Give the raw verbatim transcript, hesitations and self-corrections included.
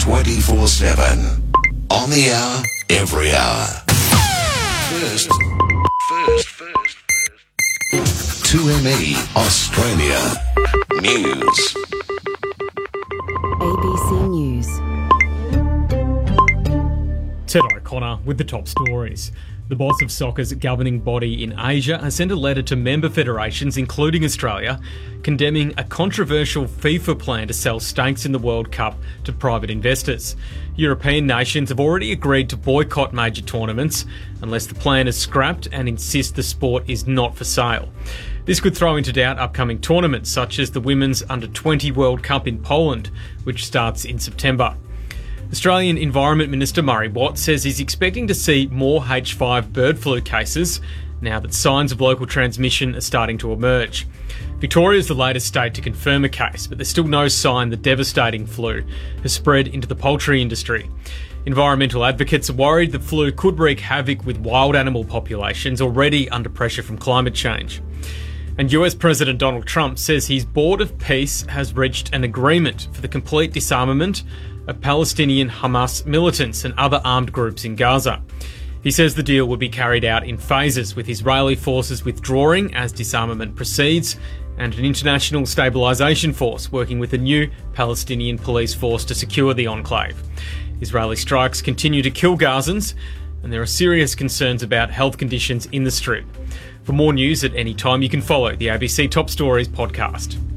twenty-four seven. On the hour, every hour. First, first, first, first. two M E Australia News. A B C News. Ted O'Connor with the top stories. The boss of soccer's governing body in Asia has sent a letter to member federations, including Australia, condemning a controversial FIFA plan to sell stakes in the World Cup to private investors. European nations have already agreed to boycott major tournaments unless the plan is scrapped and insist the sport is not for sale. This could throw into doubt upcoming tournaments such as the Women's under twenty World Cup in Poland, which starts in September. Australian Environment Minister Murray Watt says he's expecting to see more H five bird flu cases now that signs of local transmission are starting to emerge. Victoria is the latest state to confirm a case, but there's still no sign the devastating flu has spread into the poultry industry. Environmental advocates are worried the flu could wreak havoc with wild animal populations already under pressure from climate change. And U S President Donald Trump says his Board of Peace has reached an agreement for the complete disarmament of Palestinian Hamas militants and other armed groups in Gaza. He says the deal will be carried out in phases, with Israeli forces withdrawing as disarmament proceeds and an international stabilisation force working with a new Palestinian police force to secure the enclave. Israeli strikes continue to kill Gazans, and there are serious concerns about health conditions in the Strip. For more news at any time, you can follow the A B C Top Stories podcast.